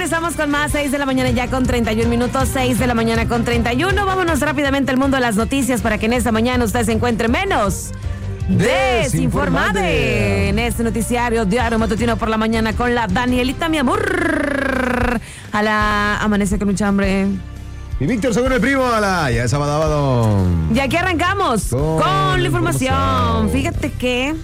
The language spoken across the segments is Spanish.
regresamos con más, 6 de la mañana ya con 31 minutos, 6 de la mañana con 31. Vámonos rápidamente al mundo de las noticias para que en esta mañana usted se encuentre menos desinformado en este noticiario Diario Matutino por la mañana con la Danielita, mi amor. A la amanece con mucha hambre. Y Víctor, según el primo, ya es sábado. Y aquí arrancamos con la información. Fíjate que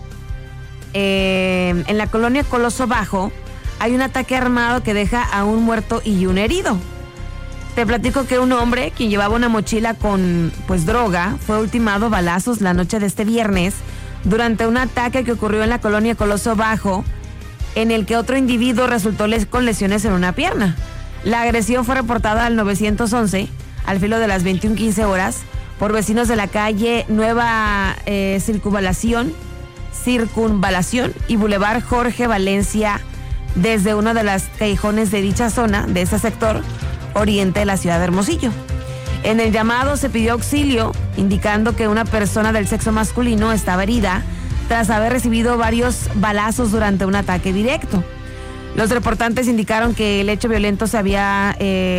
en la colonia Coloso Bajo hay un ataque armado que deja a un muerto y un herido. Te platico que un hombre, quien llevaba una mochila con droga, fue ultimado a balazos la noche de este viernes durante un ataque que ocurrió en la colonia Coloso Bajo, en el que otro individuo resultó con lesiones en una pierna. La agresión fue reportada al 911 al filo de las 21:15 horas por vecinos de la calle Nueva Circunvalación y Boulevard Jorge Valencia, desde uno de los callejones de dicha zona, de ese sector oriente de la ciudad de Hermosillo. En el llamado se pidió auxilio, indicando que una persona del sexo masculino estaba herida tras haber recibido varios balazos durante un ataque directo. Los reportantes indicaron que el hecho violento se había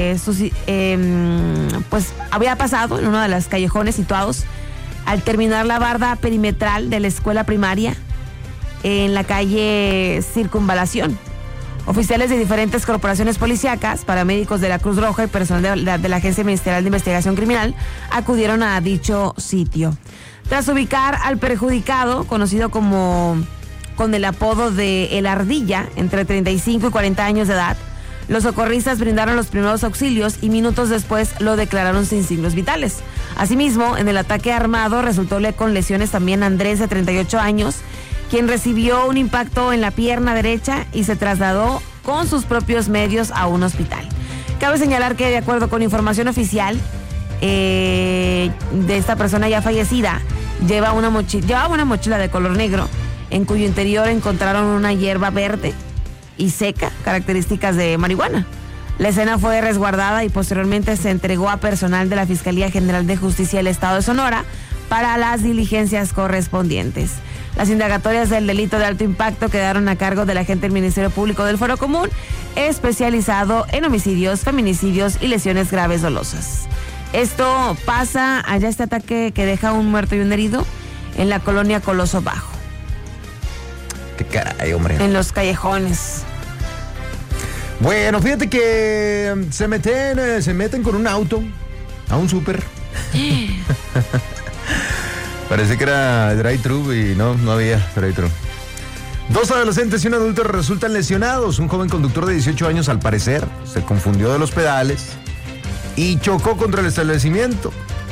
pasado en uno de los callejones situados al terminar la barda perimetral de la escuela primaria en la calle Circunvalación. Oficiales de diferentes corporaciones policíacas, paramédicos de la Cruz Roja y personal de la Agencia Ministerial de Investigación Criminal acudieron a dicho sitio. Tras ubicar al perjudicado, conocido con el apodo de El Ardilla, entre 35 y 40 años de edad, los socorristas brindaron los primeros auxilios y minutos después lo declararon sin signos vitales. Asimismo, en el ataque armado resultó con lesiones también Andrés, de 38 años, quien recibió un impacto en la pierna derecha y se trasladó con sus propios medios a un hospital. Cabe señalar que, de acuerdo con información oficial de esta persona ya fallecida, llevaba una mochila de color negro, en cuyo interior encontraron una hierba verde y seca, características de marihuana. La escena fue resguardada y posteriormente se entregó a personal de la Fiscalía General de Justicia del Estado de Sonora para las diligencias correspondientes. Las indagatorias del delito de alto impacto quedaron a cargo del agente del Ministerio Público del Fuero Común, especializado en homicidios, feminicidios y lesiones graves dolosas. Esto pasa allá, este ataque que deja un muerto y un herido en la colonia Coloso Bajo. Qué caray, hombre. En los callejones. Bueno, fíjate que se meten con un auto a un súper. Parece que era drive-thru y no había drive-thru. 2 adolescentes y un adulto resultan lesionados. Un joven conductor de 18 años, al parecer, se confundió de los pedales y chocó contra el establecimiento.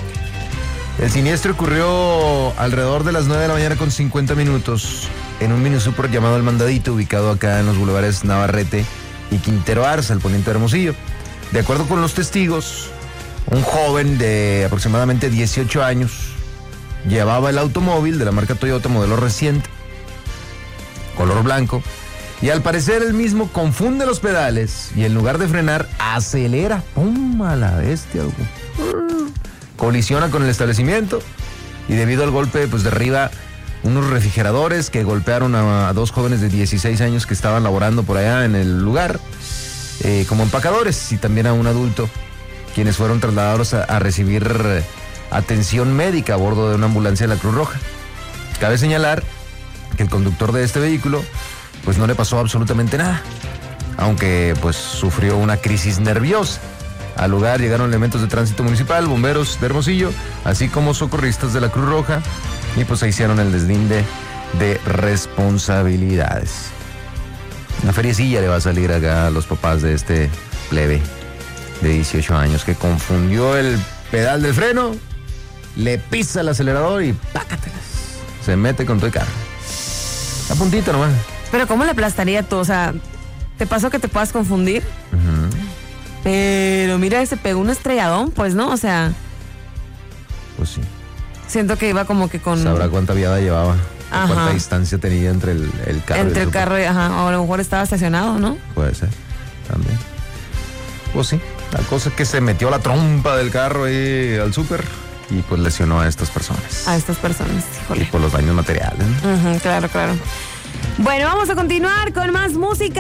El siniestro ocurrió alrededor de las 9 de la mañana con 50 minutos en un mini super llamado El Mandadito, ubicado acá en los bulevares Navarrete y Quintero Arza, al poniente de Hermosillo. De acuerdo con los testigos, un joven de aproximadamente 18 años llevaba el automóvil de la marca Toyota, modelo reciente, color blanco, y al parecer él mismo confunde los pedales y en lugar de frenar, acelera. ¡Pum! A la bestia. Colisiona con el establecimiento y debido al golpe, derriba unos refrigeradores que golpearon a 2 jóvenes de 16 años que estaban laborando por allá en el lugar como empacadores, y también a un adulto, quienes fueron trasladados a recibir atención médica a bordo de una ambulancia de la Cruz Roja. Cabe señalar que el conductor de este vehículo no le pasó absolutamente nada, aunque sufrió una crisis nerviosa. Al lugar llegaron elementos de tránsito municipal, bomberos de Hermosillo, así como socorristas de la Cruz Roja, y se hicieron el deslinde de responsabilidades. Una feriecilla le va a salir acá a los papás de este plebe de 18 años que confundió el pedal del freno, le pisa el acelerador y ¡pácatelas! Se mete con todo el carro. A puntito nomás. Pero ¿cómo le aplastaría tú? O sea, ¿te pasó que te puedas confundir? Uh-huh. Pero mira, se pegó un estrelladón, ¿no? O sea... Pues sí. Siento que iba como que con... Sabrá cuánta viada llevaba. Cuánta distancia tenía entre el carro. Entre el carro y... Ajá. O a lo mejor estaba estacionado, ¿no? Puede ser. También. Pues sí. La cosa es que se metió la trompa del carro ahí al súper y lesionó a estas personas. A estas personas, híjole. Y por los daños materiales, ¿no? Claro. Bueno, vamos a continuar con más música.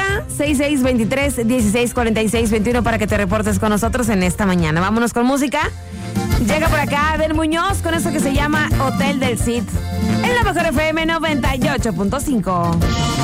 6623-1646-21 para que te reportes con nosotros en esta mañana. Vámonos con música. Llega por acá Abel Muñoz con eso que se llama Hotel del Cid. En la mejor FM 98.5.